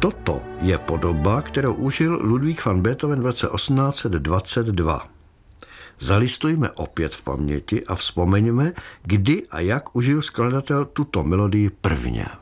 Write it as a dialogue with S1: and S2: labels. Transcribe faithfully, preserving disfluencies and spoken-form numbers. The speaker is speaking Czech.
S1: Toto je podoba, kterou užil Ludvík van Beethoven v roce osmnáct set dvacet dva. Zalistujme opět v paměti a vzpomeňme, kdy a jak užil skladatel tuto melodii prvně.